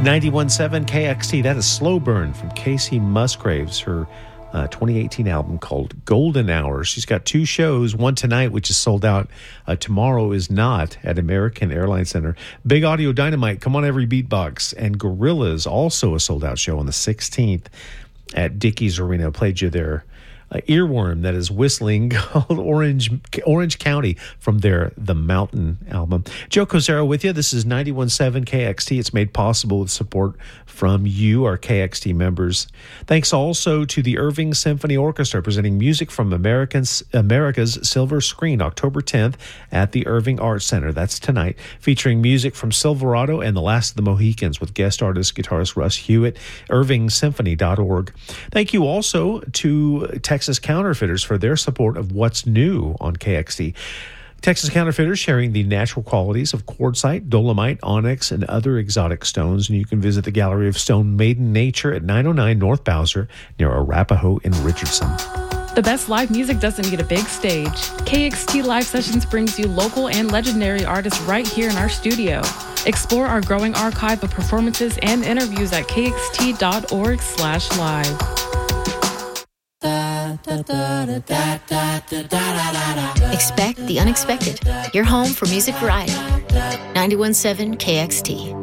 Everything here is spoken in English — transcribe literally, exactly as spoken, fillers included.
ninety-one point seven K X T, that is Slow Burn from Casey Musgraves, her uh, twenty eighteen album called Golden Hour. She's got two shows, one tonight, which is sold out. Uh, tomorrow is not, at American Airlines Center. Big Audio Dynamite, Come On Every Beatbox, and Gorillaz, also a sold-out show on the sixteenth at Dickies Arena. Played you their uh, earworm that is whistling called Orange Orange County from their The Mountain album. Joe Cozero with you. This is ninety-one point seven K X T. It's made possible with support from you, our K X T members. Thanks also to the Irving Symphony Orchestra, presenting music from Americans, America's Silver Screen, October tenth at the Irving Arts Center. That's tonight, featuring music from Silverado and The Last of the Mohicans with guest artist, guitarist Russ Hewitt, irving symphony dot org. Thank you also to Texas Counterfeiters for their support of What's New on K X T. Texas Counterfeiters, sharing the natural qualities of quartzite, dolomite, onyx, and other exotic stones. And you can visit the Gallery of Stone Made in Nature at nine oh nine North Bowser near Arapahoe in Richardson. The best live music doesn't need a big stage. K X T Live Sessions brings you local and legendary artists right here in our studio. Explore our growing archive of performances and interviews at k x t dot org slash live. Expect the unexpected. Your home for music variety. ninety-one point seven K X T.